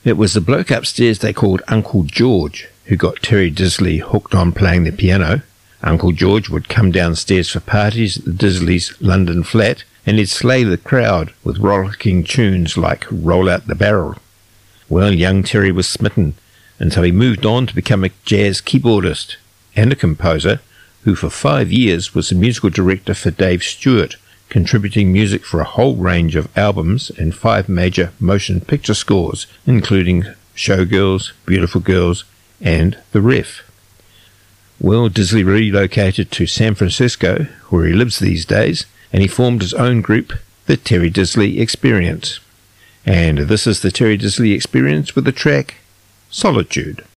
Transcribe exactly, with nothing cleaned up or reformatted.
It was the bloke upstairs they called Uncle George who got Terry Disley hooked on playing the piano. Uncle George would come downstairs for parties at the Disleys' London flat, and he'd slay the crowd with rollicking tunes like Roll Out the Barrel. Well, young Terry was smitten, and so he moved on to become a jazz keyboardist and a composer, who for five years was the musical director for Dave Stewart, contributing music for a whole range of albums and five major motion picture scores, including Showgirls, Beautiful Girls, and The Ref. Well, Disley relocated to San Francisco, where he lives these days, and he formed his own group, the Terry Disley Experience. And this is the Terry Disley Experience with the track Solitude.